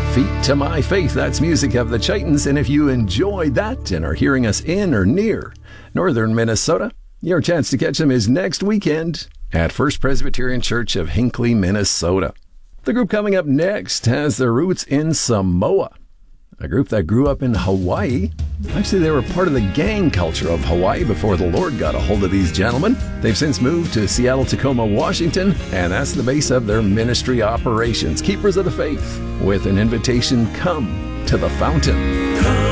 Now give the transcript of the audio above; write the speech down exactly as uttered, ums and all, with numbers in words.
Feet to My Faith, that's music of the Chitons. And if you enjoyed that and are hearing us in or near northern Minnesota, your chance to catch them is next weekend at First Presbyterian Church of Hinckley, Minnesota. The group coming up next has their roots in Samoa, a group that grew up in Hawaii. Actually, they were part of the gang culture of Hawaii before the Lord got a hold of these gentlemen. They've since moved to Seattle-Tacoma, Washington, and that's the base of their ministry operations. Keepers of the Faith, with an invitation, come to the fountain.